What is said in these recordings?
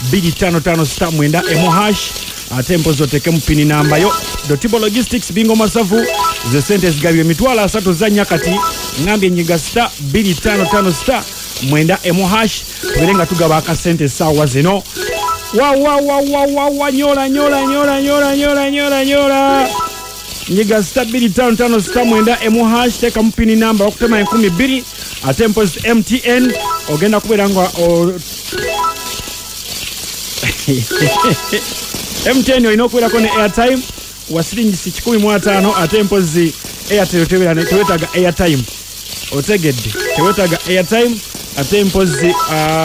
255 star mwenda /. Ate mpozo tekemu pini namba yo Dotibo Logistics bingo masavu ze sente zigabye mitwala asatu zanya kati ngambye nyiga star 255 star mwenda /. Tubelenga tugaba akasente sawa zino wa nyola nyiga star 255 star mwenda /. Teka mpini namba okutema 12 ate mpozo MTN ogenda kuberanga MTN inokwera kone airtime wasiringi 15 ate mpozi Airtel tewetaga airtime otegedde tewetaga airtime ate mpozi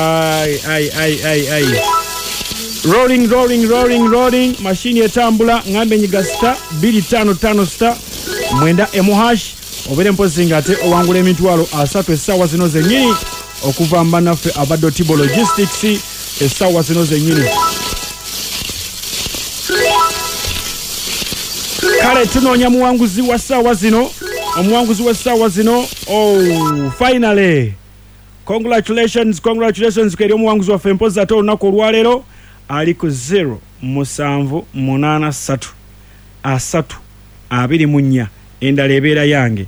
rolling machine etambula ngambe nyiga star 255 star mwenda /. obere mpozi ngate owangula emitwalo asatu esawa zino zenyini okuvamba naffe Dotibo Logistics esawa zino zenyini. Kale tunonya muwanguzi wa sawa zino omuwanguzi wa sawa zino finally congratulations keri omuwanguzi wa fempoza to nako olwalero ali ku 07833 endala ebeera yange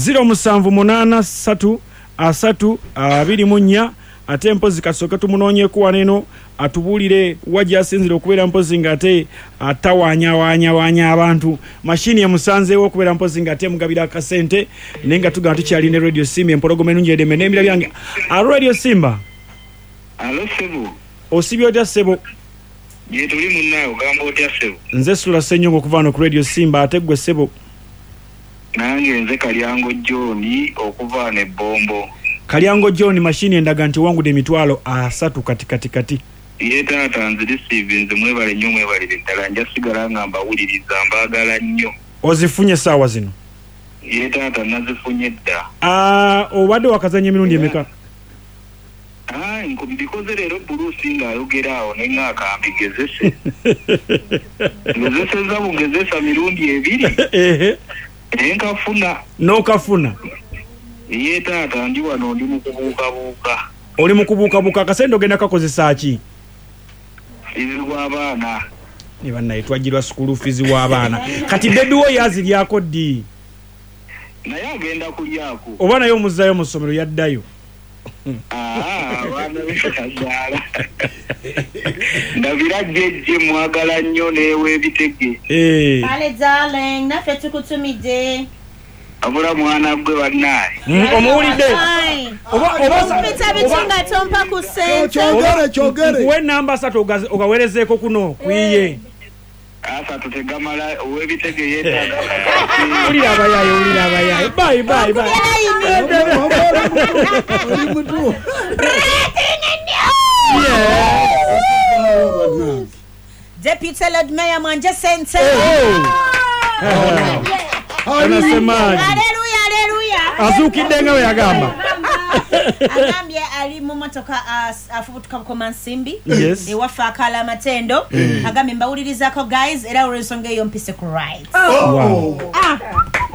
07833 ate mpozi kasoka tumunoonye kuwa neno atubulire wajasinzira okubeera mpozi ngate atawanya abantu machine ya musanzeewo okubeera mpozi ngate mugabira akasente nenga tugana tukyali ne Radio Simba empologoma enungi edeme n'emira byange Radio Simba. Alo Sebo. Osibyo otya Sebo? Je tuli munnayo ogamba otya Sebo? Nze Sula Ssenyongo okuva no ku Radio Simba ate gwe Sebo. Nange nze Kalyango John okuva ne Bombo. Kalyango John machine endaga nti wangu de mitwalo asatu kati. Yeta atanze receive nze mwebale nnyo mwebalire ddala nja sigala ngamba wuliriza mbagala nnyo. Ozifunye sawa zino? Yeta atanazifunye dda. Obadde wakazanya emirundi emeka? Nkubikoze leero Bruce ng'ayogera awo neng'aka ambigezese. Ngezeseza bugezesa mirundi 2. Enkafuna. N'okafuna? Yeta atandi wano ndi mukubuukabuuka. Oli mukubuukabuuka akasente ogenda kakozesa ki? Fizi w'abaana. Ne bannaye twagirwa school fees w'abaana. Kati baby wo yaziryako ddi? Naye agenda kulyako. Oba naye omuzzayo mu ssomero yaddayo? Abaana b'ekazzaala. Ndabira jjejje mwagala nnyo n'eweebitege. Kale darling, naffe tukutumidde. Abula mwana gwe bannaye. Omuwulidde? Oba bitunga tompa ku ssente. Kyogere. Kuwe namba 3 ogawerezeeko kuno kwiye. Asa tutegamala owebitege yeetaaga. Ulira abayaye. Bye. Oli mutu. Deputy Lord Mayor Mwanje Sente. Anasemaje? Haleluya. Azukidde nga we yagamba. Agambye ali mu motoka afubutuka ku Mansimbi. Yes. Ewafa akala matendo. Agambye mbawulirizako guys era olw'ensonga eyo mpise ku right. Wow.